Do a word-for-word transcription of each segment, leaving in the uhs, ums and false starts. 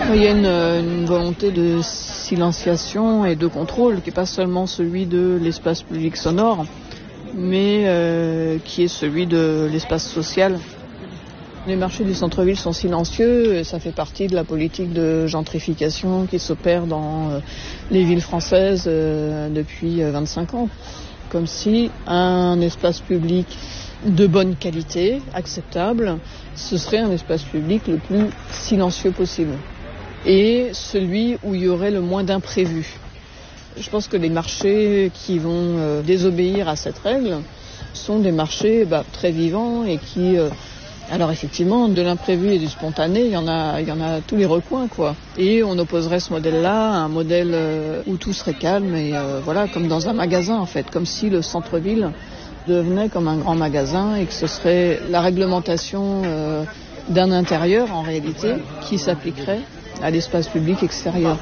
Il y a une, une volonté de silenciation et de contrôle qui n'est pas seulement celui de l'espace public sonore, mais euh, qui est celui de l'espace social. Les marchés du centre-ville sont silencieux et ça fait partie de la politique de gentrification qui s'opère dans euh, les villes françaises euh, depuis euh, vingt-cinq ans. Comme si un espace public de bonne qualité, acceptable, ce serait un espace public le plus silencieux possible. Et celui où il y aurait le moins d'imprévus. Je pense que les marchés qui vont euh, désobéir à cette règle sont des marchés bah, très vivants et qui... Euh, alors effectivement, de l'imprévu et du spontané, il y en a, il y en a à tous les recoins, quoi. Et on opposerait ce modèle-là à un modèle euh, où tout serait calme et euh, voilà, comme dans un magasin en fait, comme si le centre-ville devenait comme un grand magasin et que ce serait la réglementation euh, d'un intérieur en réalité qui s'appliquerait à l'espace public extérieur.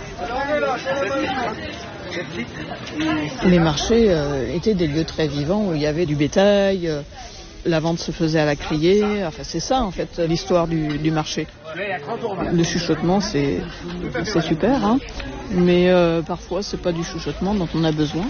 Les marchés euh, étaient des lieux très vivants où il y avait du bétail, euh, la vente se faisait à la criée, enfin c'est ça en fait l'histoire du, du marché. Le chuchotement c'est, c'est super, hein, mais euh, parfois c'est pas du chuchotement dont on a besoin.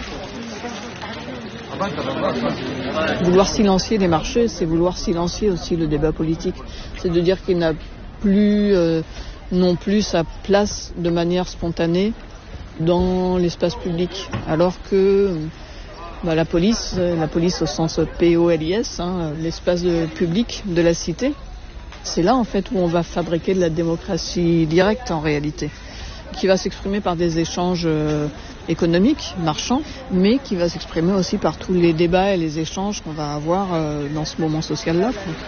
Vouloir silencier les marchés, c'est vouloir silencier aussi le débat politique. C'est de dire qu'il n'a plus euh, non plus sa place de manière spontanée dans l'espace public. Alors que bah, la police, la police au sens P O L I S, hein, l'espace de, public de la cité, c'est là en fait où on va fabriquer de la démocratie directe en réalité, qui va s'exprimer par des échanges euh, économiques, marchands, mais qui va s'exprimer aussi par tous les débats et les échanges qu'on va avoir euh, dans ce moment social-là.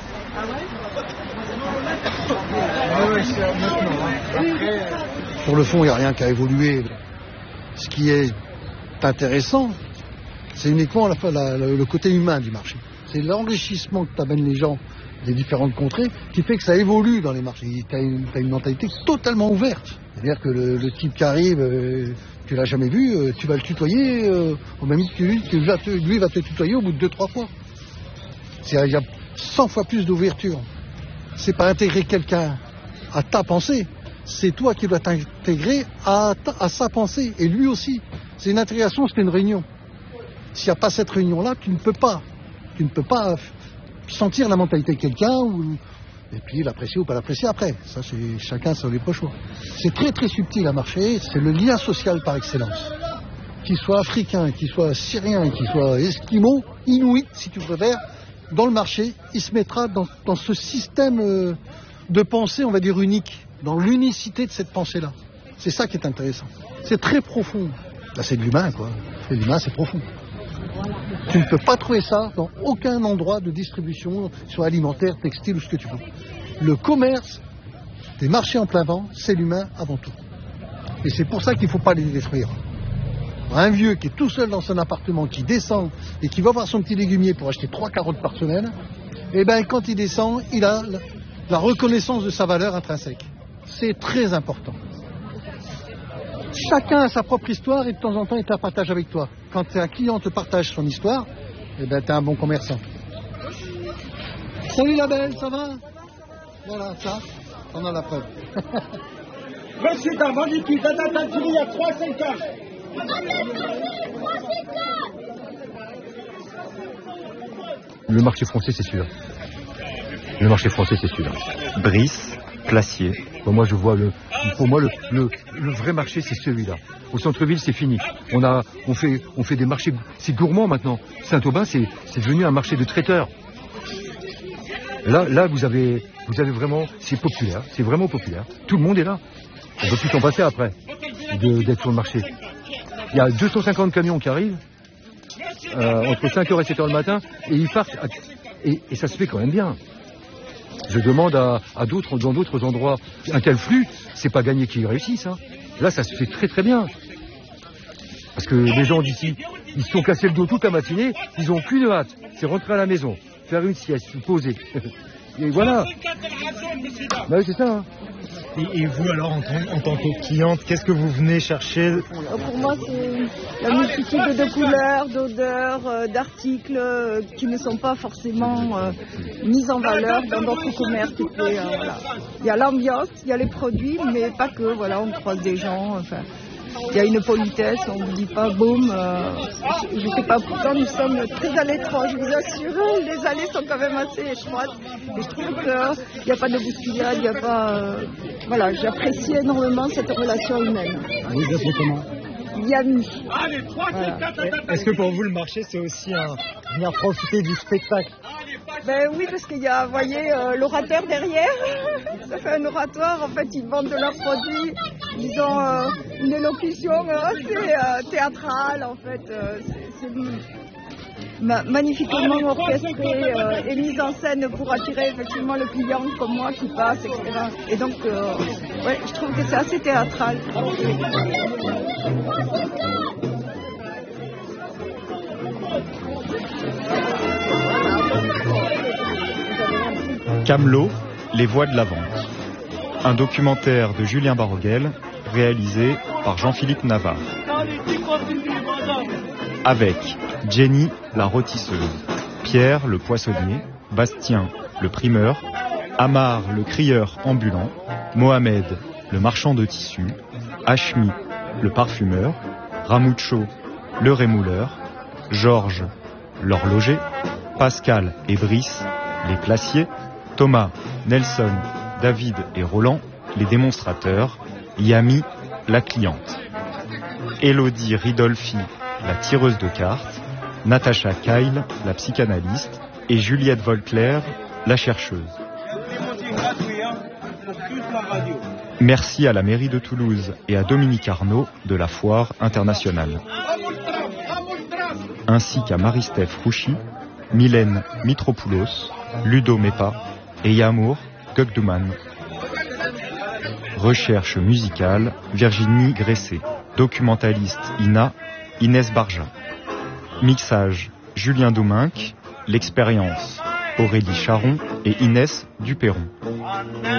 Sur le fond, il n'y a rien qu'à évoluer. Ce qui est intéressant, c'est uniquement la, la, le côté humain du marché. C'est l'enrichissement que t'amènent les gens des différentes contrées qui fait que ça évolue dans les marchés. Tu as une, t'as une mentalité totalement ouverte. C'est-à-dire que le, le type qui arrive, euh, tu l'as jamais vu, euh, tu vas le tutoyer, euh, au même titre que lui, que va te, lui va te tutoyer au bout de deux, trois fois. C'est, il y a cent fois plus d'ouverture. C'est pas intégrer quelqu'un à ta pensée, c'est toi qui dois t'intégrer à, ta, à sa pensée, et lui aussi. C'est une intégration, c'est une réunion. S'il n'y a pas cette réunion-là, tu ne peux pas. Tu ne peux pas sentir la mentalité de quelqu'un ou, et puis l'apprécier ou pas l'apprécier après. Ça, c'est chacun son libre choix. C'est très très subtil à marcher. C'est le lien social par excellence. Qu'il soit africain, qu'il soit syrien, qu'il soit esquimau, inuit, si tu préfères, dans le marché, il se mettra dans, dans ce système de pensée, on va dire unique, dans l'unicité de cette pensée-là. C'est ça qui est intéressant. C'est très profond. Là, c'est de l'humain, quoi. C'est de l'humain, c'est profond. Tu ne peux pas trouver ça dans aucun endroit de distribution, soit alimentaire, textile ou ce que tu veux. Le commerce, des marchés en plein vent, c'est l'humain avant tout. Et c'est pour ça qu'il ne faut pas les détruire. Un vieux qui est tout seul dans son appartement, qui descend et qui va voir son petit légumier pour acheter trois carottes par semaine, eh bien quand il descend, il a la reconnaissance de sa valeur intrinsèque. C'est très important. Chacun a sa propre histoire et de temps en temps il la partage avec toi. Quand un client te partage son histoire, eh ben, tu es un bon commerçant. Salut la belle, ça va? Voilà, ça, on a la preuve. Monsieur, t'as vendu qui? T'as il y a trois cinquante. Le marché français, c'est sûr. Le marché français, c'est sûr. Brice, Classier. Pour moi, je vois le, pour moi, le, le, le vrai marché, c'est celui-là. Au centre-ville, c'est fini. On a, on fait, on fait des marchés, c'est gourmand maintenant. Saint-Aubin, c'est, c'est devenu un marché de traiteurs. Là, là, vous avez, vous avez vraiment, c'est populaire, c'est vraiment populaire. Tout le monde est là. On peut plus s'en passer après, de, d'être sur le marché. Il y a deux cent cinquante camions qui arrivent, euh, entre cinq heures et sept heures le matin, et ils partent, à, et, et ça se fait quand même bien. Je demande à, à d'autres, dans d'autres endroits, un tel flux, c'est pas gagné qu'ils réussissent. Hein. Là, ça se fait très très bien. Parce que les gens d'ici, ils se sont cassés le dos toute la matinée, ils ont qu'une hâte, c'est rentrer à la maison, faire une sieste, se poser. Et voilà. Bah oui, c'est ça. Hein. Et, et vous alors, en tant, en tant que cliente, qu'est-ce que vous venez chercher? Pour moi, c'est la multitude de couleurs, d'odeurs, euh, d'articles euh, qui ne sont pas forcément euh, mis en valeur dans d'autres commerces. Et, euh, voilà. Il y a l'ambiance, il y a les produits, mais pas que. Voilà, on croise des gens. Enfin, il y a une politesse, on ne vous dit pas boum. Euh, je ne sais pas pourquoi nous sommes très à l'étroit, je vous assure. Les allées sont quand même assez étroites. Et je trouve qu'il n'y a pas de bousculade, il n'y a pas. Euh, voilà, j'apprécie énormément cette relation humaine. Vous appelez comment? Yami. Voilà. Est-ce que pour vous le marché c'est aussi un venir profiter du spectacle? Ben oui, parce qu'il y a, vous voyez, euh, l'orateur derrière. Ça fait un oratoire. En fait, ils vendent de leurs produits. Ils ont euh, une élocution assez euh, théâtrale. En fait, euh, c'est, c'est ma- magnifiquement orchestré euh, et mise en scène pour attirer effectivement le client comme moi qui passe, et cetera. Et donc, euh, ouais, je trouve que c'est assez théâtral. Camelot, les voies de la vente. Un documentaire de Julien Baroguel, réalisé par Jean-Philippe Navarre. Avec Jenny, la rôtisseuse, Pierre, le poissonnier, Bastien, le primeur, Amar, le crieur ambulant, Mohamed, le marchand de tissus, Hachmi, le parfumeur, Ramucho, le rémouleur, Georges, l'horloger, Pascal et Brice, les placiers, Thomas, Nelson, David et Roland, les démonstrateurs, Yami, la cliente. Élodie Ridolfi, la tireuse de cartes, Natacha Kyle, la psychanalyste, et Juliette Volclair, la chercheuse. Merci à la mairie de Toulouse et à Dominique Arnaud de la Foire internationale. Ainsi qu'à Marie-Steph Rouchy, Mylène Mitropoulos, Ludo Mepa et Yamour Gökduman. Recherche musicale, Virginie Gressé. Documentaliste Ina, Inès Barja. Mixage, Julien Douminc. L'expérience, Aurélie Charon et Inès Duperron.